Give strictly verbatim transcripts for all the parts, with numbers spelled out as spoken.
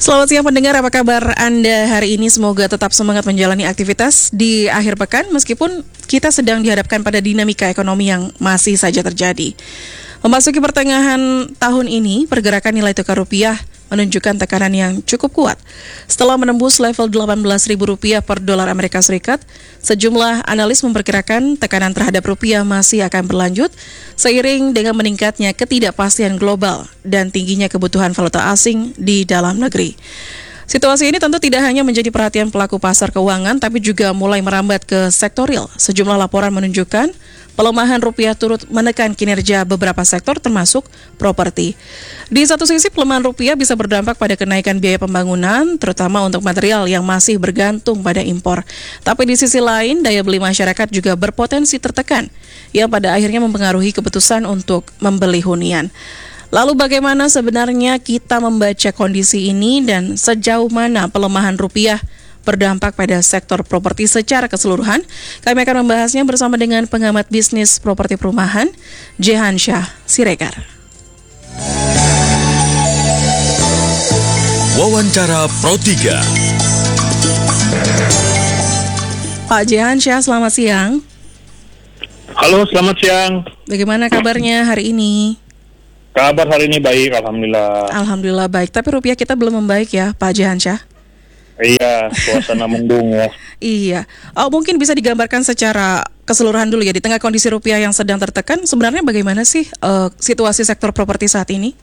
Selamat siang pendengar, apa kabar Anda hari ini? Semoga tetap semangat menjalani aktivitas di akhir pekan meskipun kita sedang dihadapkan pada dinamika ekonomi yang masih saja terjadi. Memasuki pertengahan tahun ini, pergerakan nilai tukar rupiah menunjukkan tekanan yang cukup kuat. Setelah menembus level delapan belas ribu rupiah per dolar Amerika Serikat, sejumlah analis memperkirakan tekanan terhadap rupiah masih akan berlanjut seiring dengan meningkatnya ketidakpastian global dan tingginya kebutuhan valuta asing di dalam negeri. Situasi ini tentu tidak hanya menjadi perhatian pelaku pasar keuangan, tapi juga mulai merambat ke sektor real. Sejumlah laporan menunjukkan pelemahan rupiah turut menekan kinerja beberapa sektor termasuk properti. Di satu sisi, pelemahan rupiah bisa berdampak pada kenaikan biaya pembangunan, terutama untuk material yang masih bergantung pada impor. Tapi di sisi lain, daya beli masyarakat juga berpotensi tertekan, yang pada akhirnya mempengaruhi keputusan untuk membeli hunian. Lalu bagaimana sebenarnya kita membaca kondisi ini dan sejauh mana pelemahan rupiah berdampak pada sektor properti secara keseluruhan? Kami akan membahasnya bersama dengan pengamat bisnis properti perumahan, Jehan Syah Siregar. Wawancara Pro tiga. Pak Jehan Syah, selamat siang. Halo, selamat siang. Bagaimana kabarnya hari ini? Kabar hari ini baik, Alhamdulillah. Alhamdulillah baik, tapi rupiah kita belum membaik ya, Pak Jehan Syah? Iya, suasana mendung ya. Iya, oh, mungkin bisa digambarkan secara keseluruhan dulu ya, di tengah kondisi rupiah yang sedang tertekan, sebenarnya bagaimana sih uh, situasi sektor properti saat ini?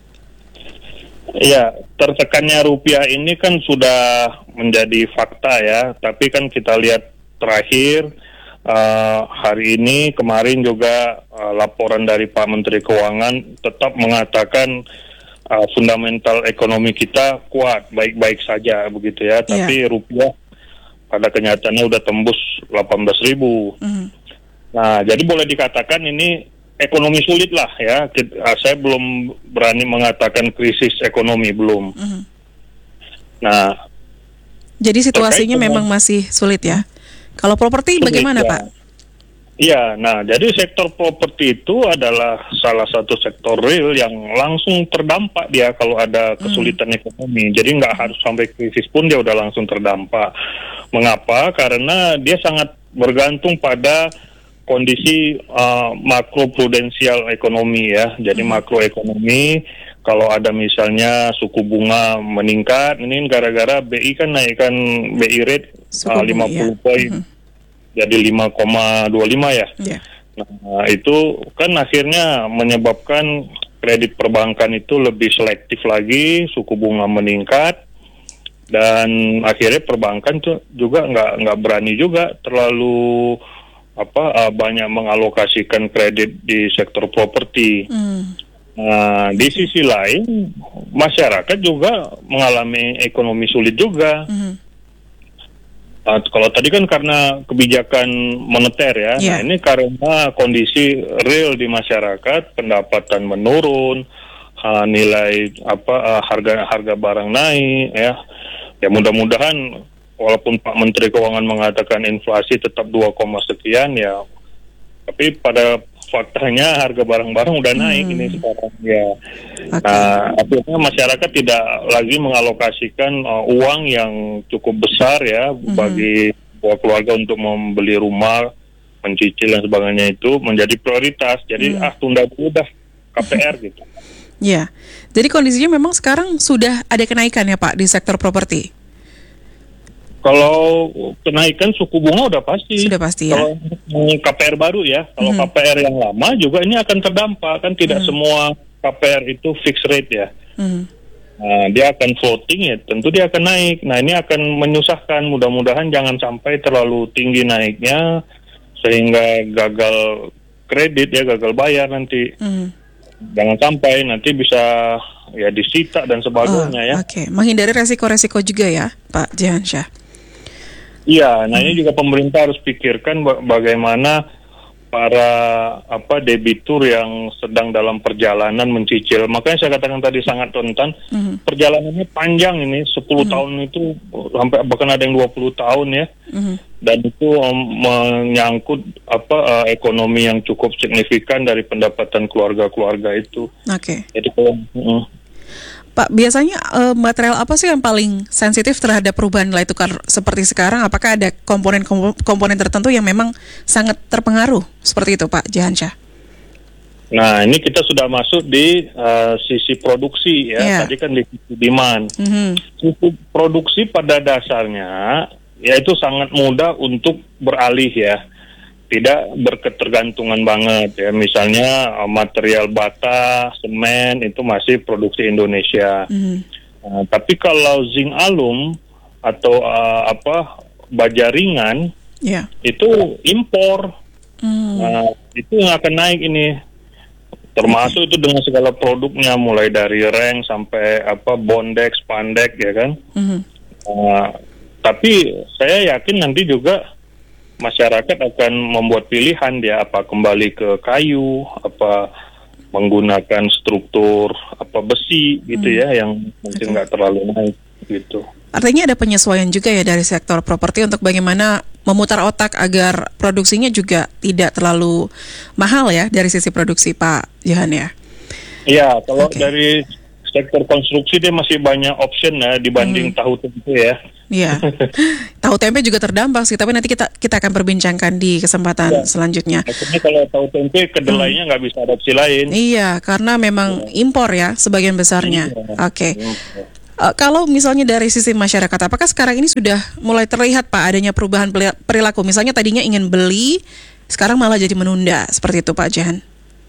Iya, tertekannya rupiah ini kan sudah menjadi fakta ya, tapi kan kita lihat terakhir, Uh, hari ini, kemarin juga uh, laporan dari Pak Menteri Keuangan tetap mengatakan uh, fundamental ekonomi kita kuat, baik-baik saja begitu ya. Yeah. Tapi rupiah pada kenyataannya udah tembus delapan belas ribu. Mm-hmm. Nah, jadi boleh dikatakan ini ekonomi sulit lah ya. Kita, uh, saya belum berani mengatakan krisis ekonomi, belum. Mm-hmm. Nah, jadi situasinya memang masih sulit ya? Kalau properti bagaimana, ya, Pak? Iya, nah jadi sektor properti itu adalah salah satu sektor real yang langsung terdampak dia kalau ada kesulitan hmm. ekonomi. Jadi nggak harus sampai krisis pun dia udah langsung terdampak. Mengapa? Karena dia sangat bergantung pada kondisi uh, makroprudensial ekonomi ya. Jadi hmm. makroekonomi, kalau ada misalnya suku bunga meningkat, ini gara-gara B I kan naikkan B I rate uh, lima puluh ya. Poin, mm-hmm. jadi lima koma dua lima ya. Yeah. Nah, itu kan akhirnya menyebabkan kredit perbankan itu lebih selektif lagi, suku bunga meningkat, dan akhirnya perbankan tuh juga nggak nggak berani juga terlalu apa uh, banyak mengalokasikan kredit di sektor properti. Mm. Nah, di sisi lain, masyarakat juga mengalami ekonomi sulit juga. Mm-hmm. Nah, kalau tadi kan karena kebijakan moneter ya, yeah. Nah ini karena kondisi real di masyarakat, pendapatan menurun, uh, nilai apa uh, harga harga barang naik, ya. Ya mudah-mudahan, walaupun Pak Menteri Keuangan mengatakan inflasi tetap dua, sekian ya, tapi pada faktanya harga barang-barang udah naik hmm. ini sekarang ya. Okay. Nah, akhirnya masyarakat tidak lagi mengalokasikan uh, uang yang cukup besar ya hmm. bagi keluarga untuk membeli rumah, mencicil dan sebagainya itu menjadi prioritas. Jadi hmm. ah tunda dulu dah K P R gitu. Ya, jadi kondisinya memang sekarang sudah ada kenaikan ya Pak di sektor properti. Kalau kenaikan suku bunga udah pasti. Sudah pasti ya. Kalau K P R baru ya, kalau mm-hmm. K P R yang lama juga ini akan terdampak. Kan tidak mm-hmm. semua K P R itu fixed rate ya. Mm-hmm. Nah, dia akan floating ya, tentu dia akan naik. Nah, ini akan menyusahkan. Mudah-mudahan jangan sampai terlalu tinggi naiknya sehingga gagal kredit ya, gagal bayar nanti. Mm-hmm. Jangan sampai nanti bisa ya disita dan sebagainya oh, ya. Oke, okay. Menghindari resiko-resiko juga ya, Pak Jehan Syah. Iya, nah hmm. ini juga pemerintah harus pikirkan bagaimana para apa debitur yang sedang dalam perjalanan mencicil. Makanya saya katakan tadi sangat rentan. Hmm. Perjalanannya panjang ini, sepuluh hmm. tahun itu sampai bahkan ada yang dua puluh tahun ya. Hmm. Dan itu um, menyangkut apa uh, ekonomi yang cukup signifikan dari pendapatan keluarga-keluarga itu. Oke. Okay. Jadi kalau uh, Pak, biasanya eh, material apa sih yang paling sensitif terhadap perubahan nilai tukar seperti sekarang? Apakah ada komponen-komponen tertentu yang memang sangat terpengaruh seperti itu, Pak Jahansyah? Nah, ini kita sudah masuk di uh, sisi produksi ya. Yeah. Tadi kan di sisi demand. Mm-hmm. Sisi produksi pada dasarnya yaitu sangat mudah untuk beralih ya. Tidak berketergantungan banget ya. Misalnya uh, material bata, semen itu masih produksi Indonesia. Mm-hmm. Uh, tapi kalau zinc alum atau uh, apa baja ringan, yeah, itu impor. Mm. Uh, itu yang akan naik ini. Termasuk itu dengan segala produknya, mulai dari reng sampai apa bondex, pandek ya kan. Mm-hmm. Uh, tapi saya yakin nanti juga masyarakat akan membuat pilihan dia apa kembali ke kayu, apa menggunakan struktur apa besi gitu hmm. ya yang mungkin nggak okay. terlalu naik gitu. Artinya ada penyesuaian juga ya dari sektor properti untuk bagaimana memutar otak agar produksinya juga tidak terlalu mahal ya dari sisi produksi, Pak Jahan ya. Iya, kalau okay. dari sektor konstruksi dia masih banyak option ya dibanding hmm. tahu tempe ya. Iya, tahu tempe juga terdampak sih, tapi nanti kita kita akan perbincangkan di kesempatan ya. selanjutnya. Maksudnya kalau tahu tempe kedelainya nggak hmm. bisa ada opsi lain. Iya, karena memang ya. impor ya sebagian besarnya. Ya. Oke. Okay. Ya. Uh, kalau misalnya dari sisi masyarakat, apakah sekarang ini sudah mulai terlihat Pak adanya perubahan perilaku? Misalnya tadinya ingin beli, sekarang malah jadi menunda, seperti itu Pak Jahan?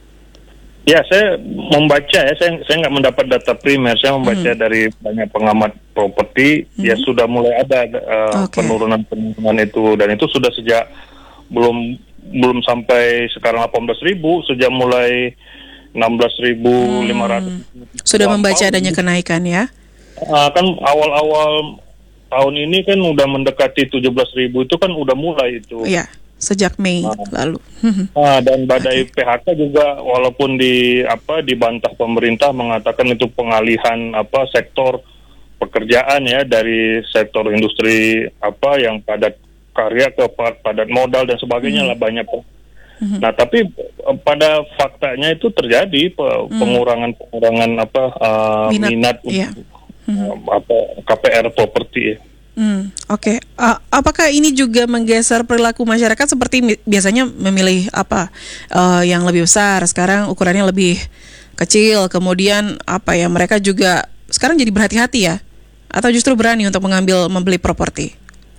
Ya, saya membaca ya, saya saya nggak mendapat data primer, saya membaca hmm. dari banyak pengamat properti, hmm. ya sudah mulai ada uh, okay. penurunan-penurunan itu, dan itu sudah sejak belum belum sampai sekarang delapan belas ribu, sejak mulai enam belas ribu lima ratus. Hmm. Sudah membaca adanya kenaikan ya? Uh, kan awal-awal tahun ini kan udah mendekati tujuh belas ribu, itu kan udah mulai itu. Iya. Sejak Mei nah, lalu. Nah, dan badai okay. P H K juga walaupun di apa dibantah pemerintah mengatakan itu pengalihan apa sektor pekerjaan ya dari sektor industri apa yang padat karya ke padat modal dan sebagainya mm-hmm. lah banyak. Mm-hmm. Nah, tapi pada faktanya itu terjadi pengurangan-pengurangan apa uh, minat, minat yeah. untuk mm-hmm. apa K P R properti ya. Hmm, Oke, okay. uh, apakah ini juga menggeser perilaku masyarakat seperti mi- biasanya memilih apa uh, yang lebih besar, sekarang ukurannya lebih kecil, kemudian apa ya mereka juga sekarang jadi berhati-hati ya, atau justru berani untuk mengambil membeli properti?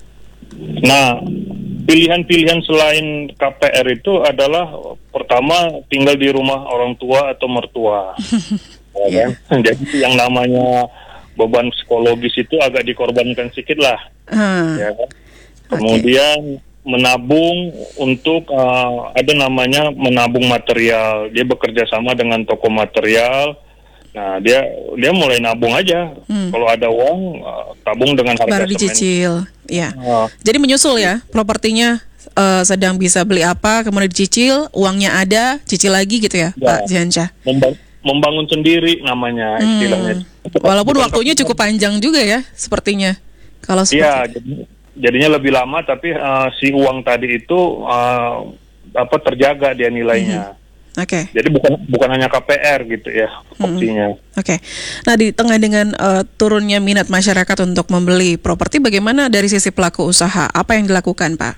Nah, pilihan-pilihan selain K P R itu adalah pertama tinggal di rumah orang tua atau mertua, ya kan? Jadi yang namanya beban psikologis itu agak dikorbankan sedikit lah, hmm. ya kan? Kemudian okay. menabung untuk uh, ada namanya menabung material. Dia bekerja sama dengan toko material. Nah dia dia mulai nabung aja. Hmm. Kalau ada uang uh, tabung dengan harga baru dicicil. Ya. Uh, Jadi menyusul ya propertinya uh, sedang bisa beli apa, kemudian dicicil, uangnya ada, cicil lagi gitu ya, ya. Pak Jahansyah. Memba- membangun sendiri namanya istilahnya. Hmm. Walaupun Bukan waktunya cukup panjang juga ya, sepertinya. Kalau iya, jadi, jadinya lebih lama, tapi uh, si uang tadi itu uh, apa terjaga dia nilainya. Mm-hmm. Oke. Okay. Jadi bukan bukan hanya K P R gitu ya opsinya. Mm-hmm. Oke. Okay. Nah di tengah dengan uh, turunnya minat masyarakat untuk membeli properti, bagaimana dari sisi pelaku usaha? Apa yang dilakukan, Pak?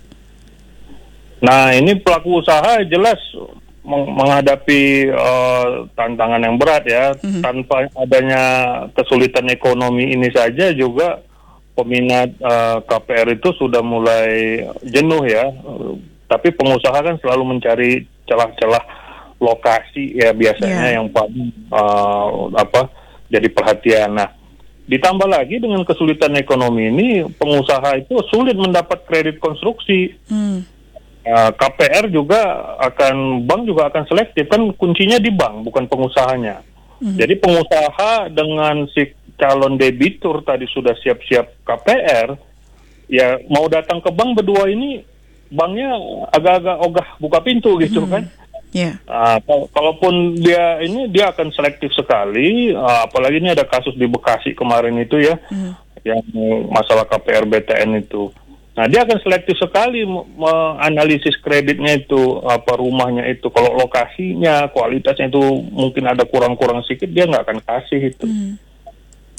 Nah ini pelaku usaha jelas menghadapi uh, tantangan yang berat ya, mm-hmm. tanpa adanya kesulitan ekonomi ini saja juga peminat uh, K P R itu sudah mulai jenuh ya, uh, tapi pengusaha kan selalu mencari celah-celah lokasi ya biasanya yeah. yang paling uh, apa jadi perhatian. Nah ditambah lagi dengan kesulitan ekonomi ini pengusaha itu sulit mendapat kredit konstruksi. Mm. Uh, K P R juga akan, bank juga akan selektif, kan kuncinya di bank bukan pengusahanya. Mm-hmm. Jadi pengusaha dengan si calon debitur tadi sudah siap-siap K P R, ya mau datang ke bank berdua ini, banknya agak-agak ogah buka pintu gitu mm-hmm. kan. Yeah. Uh, kal- kalaupun dia ini dia akan selektif sekali, uh, apalagi ini ada kasus di Bekasi kemarin itu ya, mm-hmm. yang masalah K P R B T N itu. Nah dia akan selektif sekali menganalisis kreditnya itu, apa rumahnya itu, kalau lokasinya, kualitasnya itu mungkin ada kurang-kurang sedikit, dia nggak akan kasih itu. Hmm.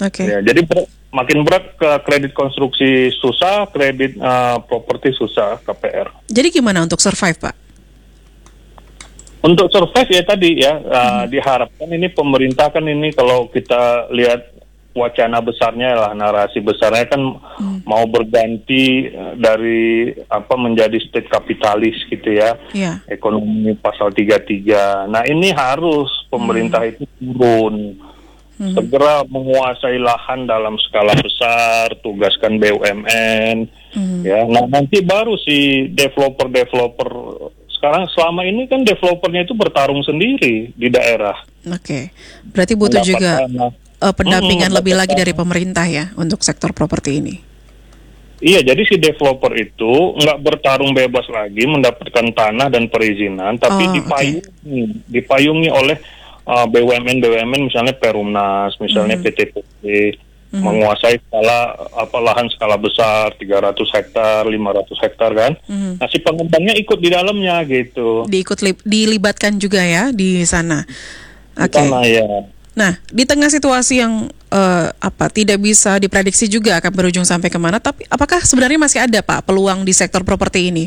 Oke. Ya, jadi ber- makin berat ke kredit konstruksi susah, kredit uh, properti susah K P R. Jadi gimana untuk survive, Pak? Untuk survive ya tadi ya, uh, hmm. diharapkan ini pemerintah kan ini kalau kita lihat wacana besarnya lah, narasi besarnya kan hmm. mau berganti dari apa menjadi state kapitalis gitu ya, yeah. ekonomi pasal tiga puluh tiga. Nah ini harus pemerintah hmm. itu turun. Hmm. Segera menguasai lahan dalam skala besar, tugaskan B U M N, hmm. ya. Nah nanti baru si developer-developer sekarang selama ini kan developernya itu bertarung sendiri di daerah. Oke, okay. Berarti butuh mendapat juga uh, pendampingan hmm, lebih lagi dari pemerintah ya untuk sektor properti ini. Iya, jadi si developer itu nggak bertarung bebas lagi mendapatkan tanah dan perizinan, tapi oh, dipayungi, okay. dipayungi oleh Uh, B U M N B U M N misalnya Perumnas, misalnya mm-hmm. P T P P mm-hmm. menguasai skala apa lahan skala besar tiga ratus hektar, lima ratus hektar kan. Mm-hmm. Nah, si pengembangnya ikut di dalamnya gitu. Diikut li- dilibatkan juga ya di sana. Oke. Okay. Ya. Nah, di tengah situasi yang uh, apa tidak bisa diprediksi juga akan berujung sampai kemana, tapi apakah sebenarnya masih ada Pak peluang di sektor properti ini?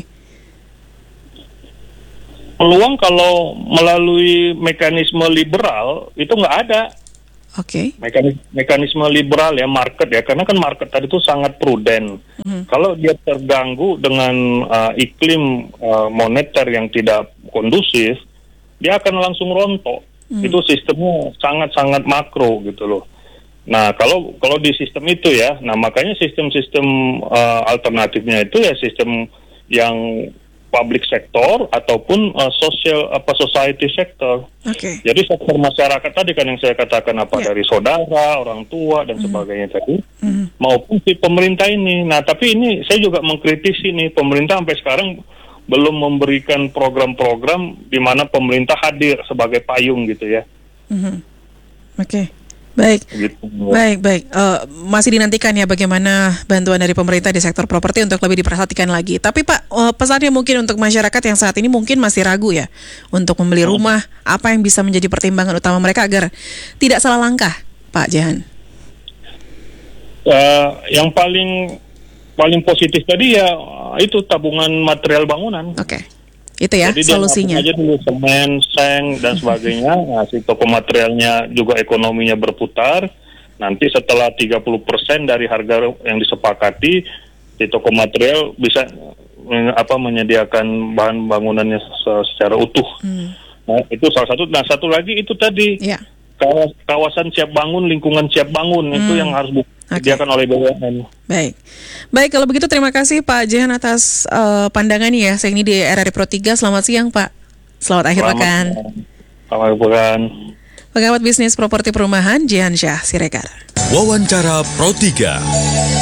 Peluang kalau melalui mekanisme liberal itu nggak ada. Oke. Okay. Mekanisme, mekanisme liberal ya market ya, karena kan market tadi itu sangat pruden. Mm-hmm. Kalau dia terganggu dengan uh, iklim uh, moneter yang tidak kondusif, dia akan langsung rontok. Mm-hmm. Itu sistemnya sangat-sangat makro gitu loh. Nah kalau kalau di sistem itu ya, nah makanya sistem-sistem uh, alternatifnya itu ya sistem yang public sector ataupun uh, social apa society sector. Okay. Jadi sektor masyarakat tadi kan yang saya katakan apa yeah. dari saudara, orang tua dan mm. sebagainya tadi, mm. maupun si pemerintah ini. Nah, tapi ini saya juga mengkritisi nih pemerintah sampai sekarang belum memberikan program-program di mana pemerintah hadir sebagai payung gitu ya. Mm-hmm. Oke. Okay. Baik, gitu. baik, baik. Uh, masih dinantikan ya bagaimana bantuan dari pemerintah di sektor properti untuk lebih diperhatikan lagi. Tapi Pak, uh, pesannya mungkin untuk masyarakat yang saat ini mungkin masih ragu ya untuk membeli hmm. rumah, apa yang bisa menjadi pertimbangan utama mereka agar tidak salah langkah, Pak Jehan? Uh, yang paling paling positif tadi ya itu tabungan material bangunan. Oke. Okay. Itu ya jadi solusinya. Jadi dia aja dulu semen, seng dan sebagainya. Nah, si toko materialnya juga ekonominya berputar. Nanti setelah tiga puluh persen dari harga yang disepakati, si toko material bisa apa menyediakan bahan bangunannya secara utuh. Hmm. Nah, itu salah satu. Nah, satu lagi itu tadi. Yeah. Kawasan siap bangun, lingkungan siap bangun hmm. itu yang harus disediakan okay. oleh B U M N. Baik, baik kalau begitu terima kasih Pak Jehan atas uh, pandangannya ya. Saya ini di R R I Pro tiga. Selamat siang Pak. Selamat akhir Selamat pekan. Selamat pekan. Pengamat bisnis properti perumahan Jehan Syah Siregar. Wawancara Pro tiga.